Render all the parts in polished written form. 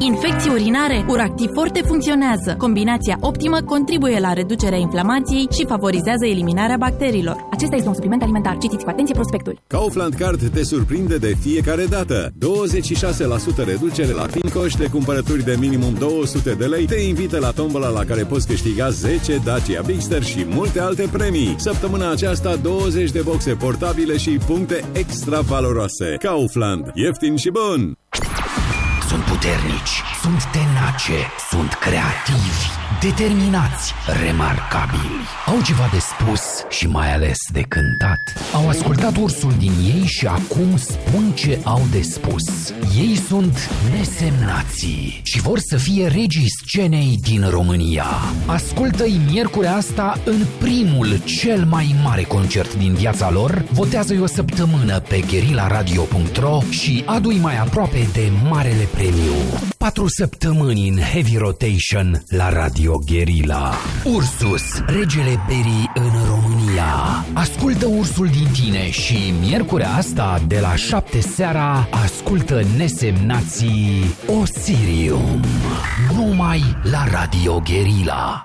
Infecții urinare? Uractiv Forte funcționează. Combinația optimă contribuie la reducerea inflamației și favorizează eliminarea bacteriilor. Acesta este un supliment alimentar. Citiți cu atenție prospectul. Kaufland Card te surprinde de fiecare dată. 26% reducere la Pincoș de cumpărături de minimum 200 de lei. Te invită la tombola la care poți câștiga 10 Dacia Bigster și multe alte premii. Săptămâna aceasta 20 de boxe portabile și puncte extra valoroase. Kaufland. Ieftin și bun! Sunt puternici, sunt tenace, sunt creativi, determinați, remarcabili. Au ceva de spus și mai ales de cântat. Au ascultat ursul din ei și acum spun ce au de spus. Ei sunt nesemnații și vor să fie regii scenei din România. Ascultă-i miercurea asta în primul, cel mai mare concert din viața lor. Votează-i o săptămână pe guerillaradio.ro și adu-i mai aproape de marele premiu. 4 săptămâni în heavy rotation la Radio Guerilla. Ursus, regele berii în România. Ascultă ursul din tine și miercurea asta de la 7 seara ascultă nesemnații Osirium. Numai la Radio Guerilla.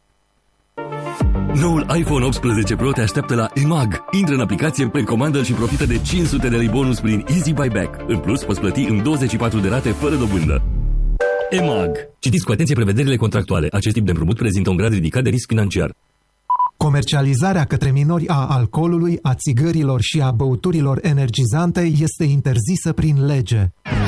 Noul iPhone 18 Pro te așteaptă la EMAG. Intră în aplicație, precomandă-l și profită de 500 de lei bonus prin Easy Buyback. În plus, poți plăti în 24 de rate fără dobândă. EMAG. Citiți cu atenție prevederile contractuale. Acest tip de împrumut prezintă un grad ridicat de risc financiar. Comercializarea către minori a alcoolului, a țigărilor și a băuturilor energizante este interzisă prin lege.